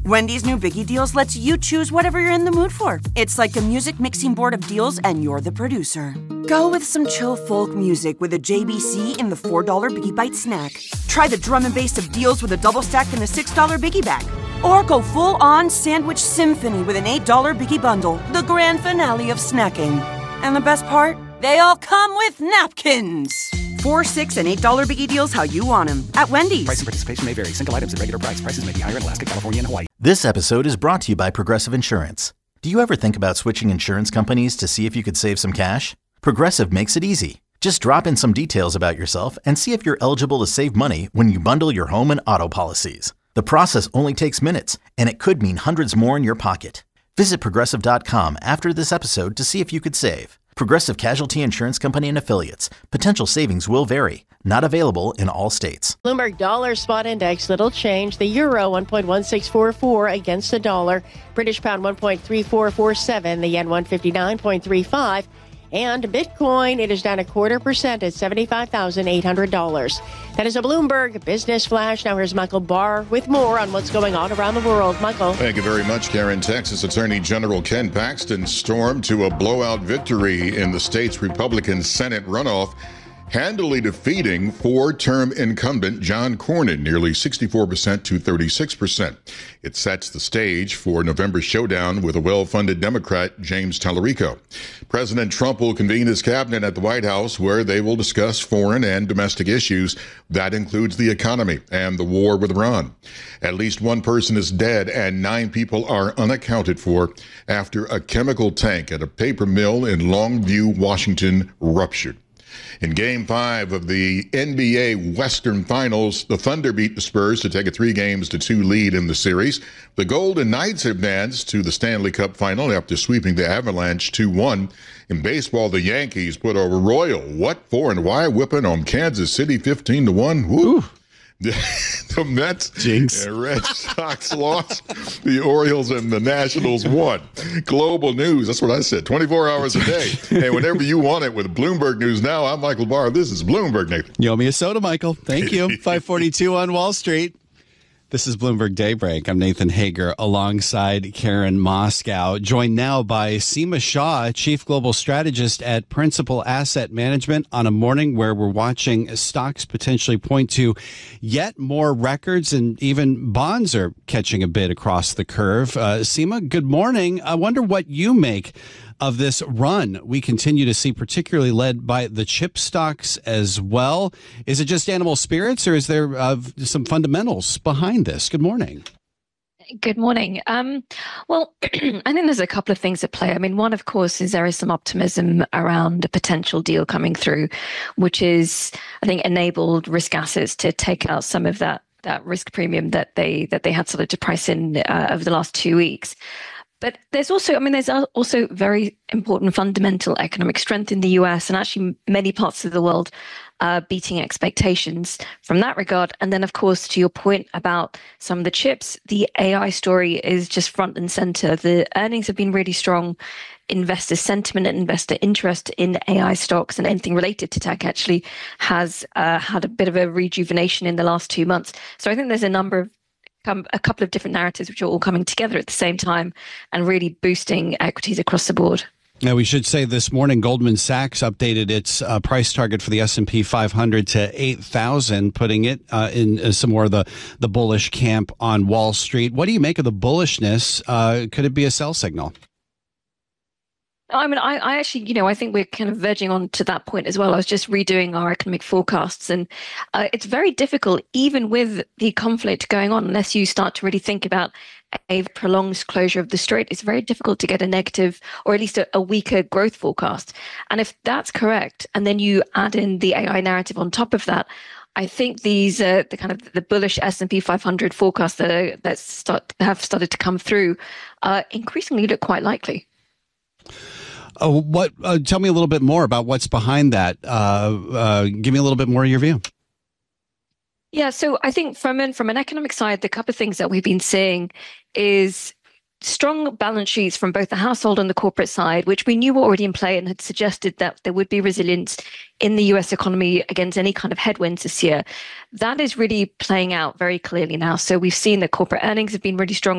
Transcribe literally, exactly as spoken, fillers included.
Wendy's new Biggie Deals lets you choose whatever you're in the mood for. It's like a music mixing board of deals, and you're the producer. Go with some chill folk music with a J B C in the four dollar Biggie Bite snack. Try the drum and bass of deals with a double stack in the six dollar Biggie Bag. Or go full-on sandwich symphony with an eight dollar Biggie Bundle, the grand finale of snacking. And the best part? They all come with napkins. Four, six, and eight dollar Biggie Deals how you want them at Wendy's. Price and participation may vary. Single items at regular price. Prices may be higher in Alaska, California, and Hawaii. This episode is brought to you by Progressive Insurance. Do you ever think about switching insurance companies to see if you could save some cash? Progressive makes it easy. Just drop in some details about yourself and see if you're eligible to save money when you bundle your home and auto policies. The process only takes minutes, and it could mean hundreds more in your pocket. Visit Progressive dot com after this episode to see if you could save. Progressive Casualty Insurance Company and Affiliates. Potential savings will vary. Not available in all states. Bloomberg Dollar Spot Index, little change. The euro, one point one six four four against the dollar. British pound, one point three four four seven. The yen, one fifty-nine point three five. And Bitcoin, it is down a quarter percent at seventy-five thousand eight hundred dollars. That is a Bloomberg Business Flash. Now here's Michael Barr with more on what's going on around the world. Michael. Thank you very much, Karen. Texas Attorney General Ken Paxton stormed to a blowout victory in the state's Republican Senate runoff, handily defeating four-term incumbent John Cornyn, nearly sixty-four percent to thirty-six percent. It sets the stage for November's showdown with a well-funded Democrat, James Tallarico. President Trump will convene his cabinet at the White House, where they will discuss foreign and domestic issues. That includes the economy and the war with Iran. At least one person is dead and nine people are unaccounted for after a chemical tank at a paper mill in Longview, Washington, ruptured. In Game five of the N B A Western Finals, the Thunder beat the Spurs to take a three games to two lead in the series. The Golden Knights advanced to the Stanley Cup Final after sweeping the Avalanche two one. In baseball, the Yankees put a royal what for and why whipping on Kansas City fifteen to one. Woo! The Mets Jinx. and Red Sox lost. The Orioles and the Nationals won. Global news, that's what I said, twenty-four hours a day. And whenever you want it with Bloomberg News Now, I'm Michael Barr. This is Bloomberg, Nathan. You owe me a soda, Michael. Thank you. five forty-two on Wall Street. This is Bloomberg Daybreak. I'm Nathan Hager alongside Karen Moscow, joined now by Seema Shah, Chief Global Strategist at Principal Asset Management, on a morning where we're watching stocks potentially point to yet more records, and even bonds are catching a bid across the curve. Uh, Seema, good morning. I wonder what you make of this run we continue to see, particularly led by the chip stocks as well. Is it just animal spirits, or is there uh, some fundamentals behind this? Good morning. Good morning. Um, well, I think there's a couple of things at play. I mean, one, of course, is there is some optimism around a potential deal coming through, which is, I think, enabled risk assets to take out some of that that risk premium that they that they had started to price in uh, over the last two weeks. But there's also, I mean, there's also very important fundamental economic strength in the U S and actually many parts of the world uh, beating expectations from that regard. And then, of course, to your point about some of the chips, the A I story is just front and center. The earnings have been really strong. Investor sentiment and investor interest in A I stocks and anything related to tech actually has uh, had a bit of a rejuvenation in the last two months. So I think there's a number of Um, a couple of different narratives which are all coming together at the same time and really boosting equities across the board. Now, we should say this morning, Goldman Sachs updated its uh, price target for the S and P five hundred to eight thousand, putting it uh, in uh, some more of the, the bullish camp on Wall Street. What do you make of the bullishness? Uh, could it be a sell signal? I mean, I, I actually, you know, I think we're kind of verging on to that point as well. I was just redoing our economic forecasts, and uh, it's very difficult, even with the conflict going on, unless you start to really think about a prolonged closure of the strait, it's very difficult to get a negative or at least a, a weaker growth forecast. And if that's correct, and then you add in the A I narrative on top of that, I think these uh, the kind of the bullish S and P five hundred forecasts that are, that start have started to come through uh, increasingly look quite likely. Uh, what? Uh, tell me a little bit more about what's behind that. Uh, uh, give me a little bit more of your view. Yeah, so I think from an, from an economic side, the couple of things that we've been seeing is strong balance sheets from both the household and the corporate side, which we knew were already in play and had suggested that there would be resilience in the U S economy against any kind of headwinds this year. That is really playing out very clearly now. So we've seen that corporate earnings have been really strong.